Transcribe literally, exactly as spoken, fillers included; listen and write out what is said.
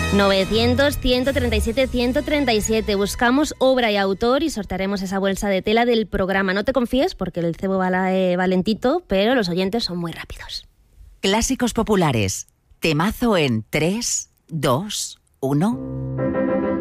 novecientos, ciento treinta y siete, ciento treinta y siete. Buscamos obra y autor y sortearemos esa bolsa de tela del programa. No te confíes porque el cebo va, la, eh, va lentito, pero los oyentes son muy rápidos. Clásicos populares. Temazo en tres, dos, uno.